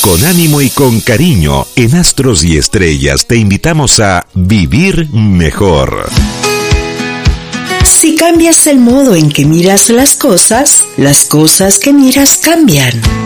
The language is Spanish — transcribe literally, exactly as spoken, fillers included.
Con ánimo y con cariño, en Astros y Estrellas te invitamos a vivir mejor. Si cambias el modo en que miras las cosas, las cosas que miras cambian.